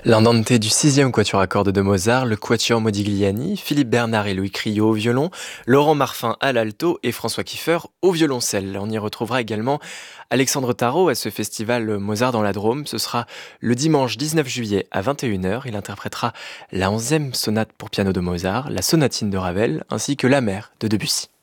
L'Andante du sixième quatuor à cordes de Mozart, le quatuor Modigliani, Philippe Bernard et Louis Criot au violon, Laurent Marfin à l'alto et François Kiefer au violoncelle. On y retrouvera également Alexandre Tarot à ce festival Mozart dans la Drôme. Ce sera le dimanche 19 juillet à 21h. Il interprétera la 11e sonate pour piano de Mozart, la sonatine de Ravel ainsi que la mer de Debussy.